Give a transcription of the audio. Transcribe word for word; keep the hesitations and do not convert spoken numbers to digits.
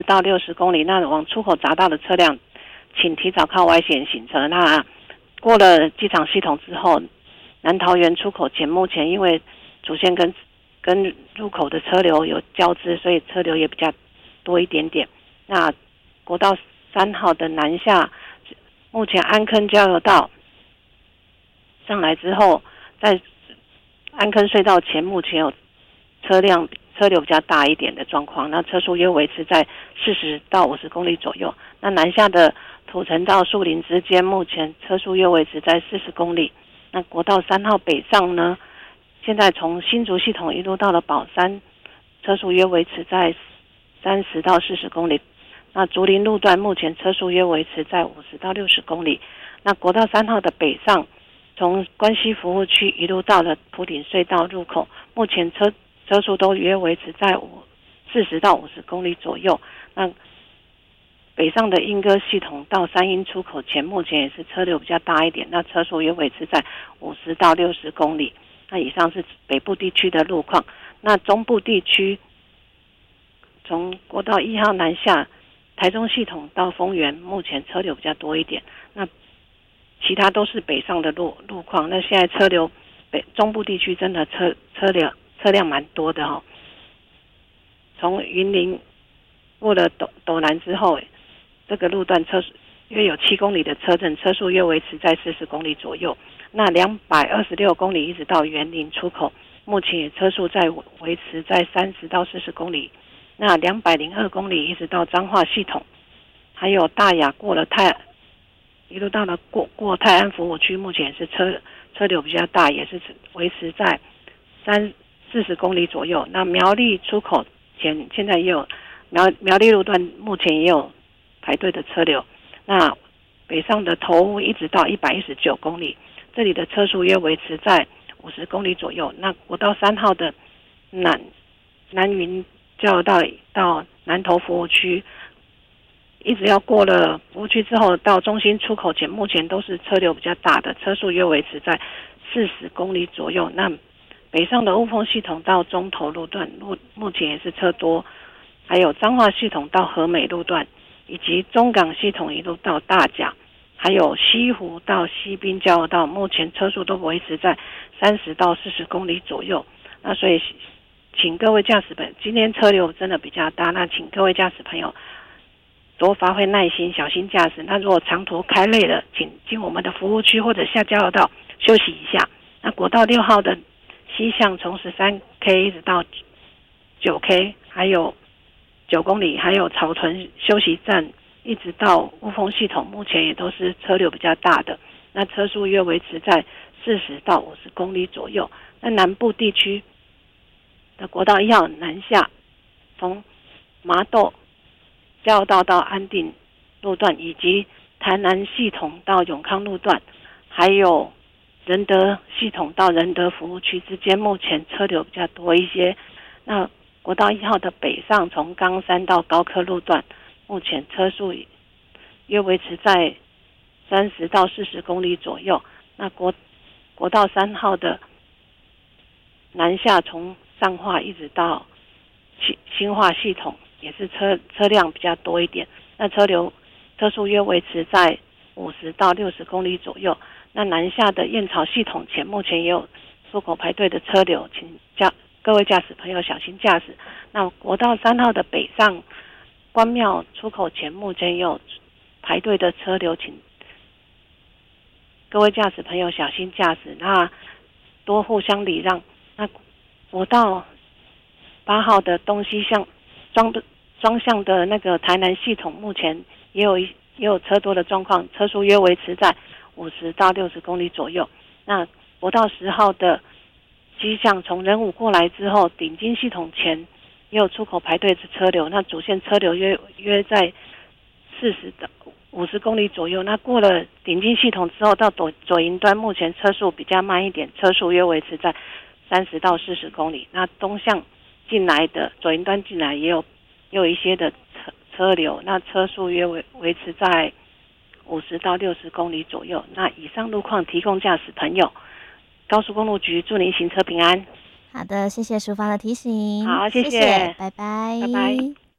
到六十公里，那往出口匝道的车辆，请提早靠外线行车。那过了机场系统之后，南桃园出口前目前因为主线跟跟入口的车流有交织，所以车流也比较多一点点。那国道三号的南下，目前安坑交流道上来之后，在安坑隧道前目前有车辆车流比较大一点的状况，那车速约维持在四十到五十公里左右。那南下的土城到树林之间，目前车速约维持在四十公里。那国道三号北上呢，现在从新竹系统一路到了宝山，车速约维持在三十到四十公里。那竹林路段目前车速约维持在五十到六十公里。那国道三号的北上，从关西服务区一路到了埔顶隧道入口，目前车车速都约维持在四十到五十公里左右。那北上的莺歌系统到三鹰出口前，目前也是车流比较大一点，那车速约维持在五十到六十公里。那以上是北部地区的路况。那中部地区，从国道一号南下，台中系统到丰原，目前车流比较多一点。那其他都是北上的路路况。那现在车流北中部地区真的车车流车辆蛮多的哈、哦。从云林过了斗斗南之后，这个路段车约有七公里的车阵，车速约维持在四十公里左右。那两百二十六公里一直到园林出口，目前也车速在维持在三十到四十公里。那两百零二公里一直到彰化系统，还有大雅过了泰，一路到了过过泰安服务区，目前是车车流比较大，也是维持在三四十公里左右。那苗栗出口前现在也有苗苗栗路段目前也有排队的车流。那北上的头屋一直到一百一十九公里，这里的车速约维持在五十公里左右。那国道三号的南南云交流道到南投服务区，一直要过了服务区之后到中心出口前，目前都是车流比较大的，车速约维持在四十公里左右。那北上的雾峰系统到中投路段路目前也是车多，还有彰化系统到和美路段，以及中港系统一路到大甲，还有西湖到西滨交流道，目前车速都维持在三十到四十公里左右。那所以请各位驾驶朋友，今天车流真的比较大，那请各位驾驶朋友多发挥耐心，小心驾驶。那如果长途开累了，请进我们的服务区或者下交流道休息一下。那国道六号的西向从 十三K 一直到 九 K， 还有九公里，还有草屯休息站一直到雾峰系统，目前也都是车流比较大的，那车速约维持在四十到五十公里左右。那南部地区的国道一号南下，从麻豆交流道到安定路段，以及台南系统到永康路段，还有仁德系统到仁德服务区之间，目前车流比较多一些。那国道一号的北上，从冈山到高科路段，目前车速约维持在三十到四十公里左右。那国国道三号的南下，从上化一直到新化系统，也是车车辆比较多一点。那车流车速约维持在五十到六十公里左右。那南下的燕巢系统前，目前也有出口排队的车流，请驾各位驾驶朋友小心驾驶。那国道三号的北上关庙出口前，目前也有排队的车流，请各位驾驶朋友小心驾驶，那多互相礼让。那国道八号的东西向双双向的那个台南系统，目前也有也有车多的状况，车速约维持在五十到六十公里左右。那国道十号的西向从仁武过来之后，顶金系统前也有出口排队的车流，那主线车流约约在四十到五十公里左右。那过了顶金系统之后，到左左营端，目前车速比较慢一点，车速约维持在三十到四十公里。那东向进来的左营端进来也有也有一些的车车流，那车速约维维持在五十到六十公里左右。那以上路况提供驾驶朋友，高速公路局祝您行车平安。 好的，谢谢淑芳的提醒。 好，谢谢， 谢谢，拜拜， 拜拜。